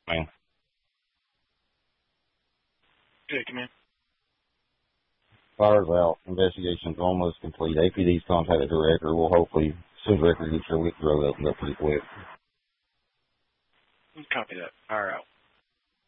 Man. Okay, come in. Fire's out. Investigation's almost complete. APD's contacted the record. We'll hopefully, as soon as the record gets here, we can throw it open up pretty quick. Copy that. Fire out.